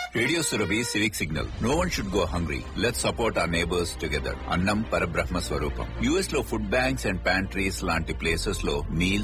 Radio Surabhi civic signal. No one should go hungry. Let's support our neighbors together. అన్నం పరబ్రహ్మ స్వరూపం. US లో food banks and pantries లాంటి places లో meals